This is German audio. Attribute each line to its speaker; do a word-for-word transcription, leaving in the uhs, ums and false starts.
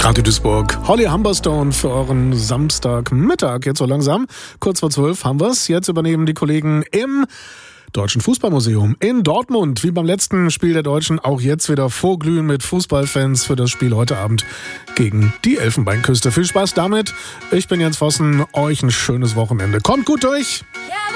Speaker 1: Radio Duisburg, Holly Humberstone für euren Samstagmittag. Jetzt so langsam, kurz vor zwölf haben wir's. Jetzt übernehmen die Kollegen im Deutschen Fußballmuseum in Dortmund. Wie beim letzten Spiel der Deutschen auch jetzt wieder vorglühen mit Fußballfans für das Spiel heute Abend gegen die Elfenbeinküste. Viel Spaß damit. Ich bin Jens Vossen. Euch ein schönes Wochenende. Kommt gut durch.